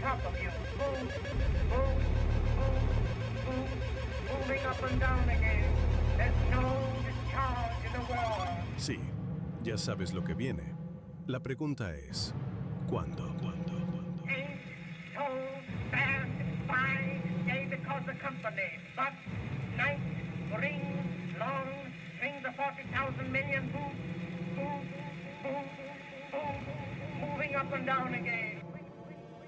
top of you. Move, move, move, move, moving up and down again. There's no discharge in the world. Sí, ya sabes lo que viene. La pregunta es, ¿cuándo? Ain't so fast, fine, yea, because the company. But night brings long strings of 40,000 million move, move, move, move, moving up and down again.